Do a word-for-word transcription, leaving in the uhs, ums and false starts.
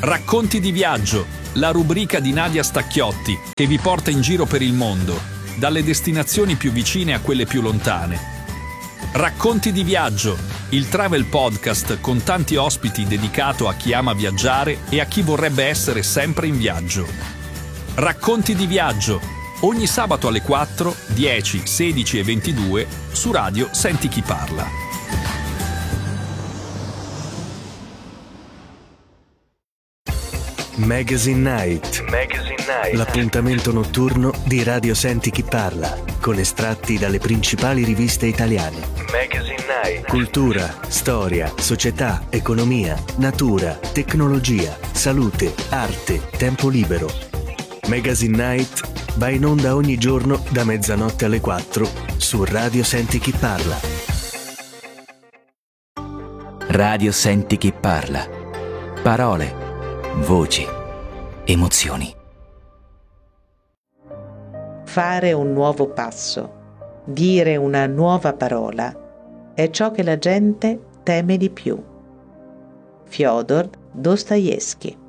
Racconti di viaggio, la rubrica di Nadia Stacchiotti che vi porta in giro per il mondo, dalle destinazioni più vicine a quelle più lontane. Racconti di viaggio, il travel podcast con tanti ospiti dedicato a chi ama viaggiare e a chi vorrebbe essere sempre in viaggio. Racconti di viaggio, ogni sabato alle quattro, dieci, sedici e ventidue su Radio Senti Chi Parla. Magazine Night. Magazine Night. L'appuntamento notturno di Radio Senti Chi Parla, con estratti dalle principali riviste italiane. Magazine Night. Cultura, storia, società, economia, natura, tecnologia, salute, arte, tempo libero. Magazine Night va in onda ogni giorno da mezzanotte alle quattro su Radio Senti Chi Parla. Radio Senti Chi Parla. Parole, voci, emozioni. Fare un nuovo passo, dire una nuova parola, è ciò che la gente teme di più. Fyodor Dostoevskij.